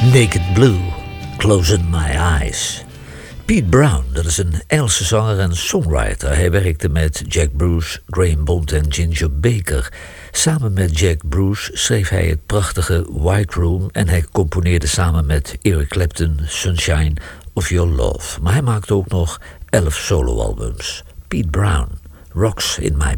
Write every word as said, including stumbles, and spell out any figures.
Naked Blue, Closing My Eyes. Pete Brown, dat is een Engelse zanger en songwriter. Hij werkte met Jack Bruce, Graham Bond en Ginger Baker. Samen met Jack Bruce schreef hij het prachtige White Room en hij componeerde samen met Eric Clapton Sunshine of Your Love. Maar hij maakte ook nog elf soloalbums. Pete Brown, Rocks in My